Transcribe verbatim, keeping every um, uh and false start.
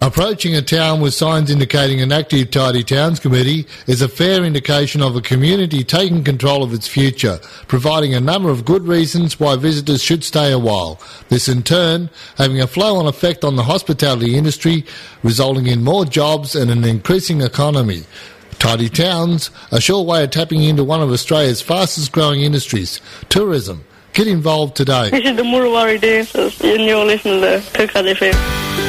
Approaching a town with signs indicating an active Tidy Towns committee is a fair indication of a community taking control of its future, providing a number of good reasons why visitors should stay a while. This in turn having a flow-on effect on the hospitality industry, resulting in more jobs and an increasing economy. Tidy Towns, a sure way of tapping into one of Australia's fastest growing industries, tourism. Get involved today. This is the Murwari Dancers, and you're listening to Cook F M.